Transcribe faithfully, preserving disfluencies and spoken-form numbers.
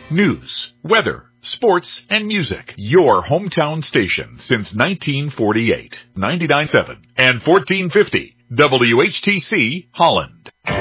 News, weather, sports, and music. Your hometown station since nineteen forty-eight. ninety-nine point seven and fourteen fifty W H T C Holland.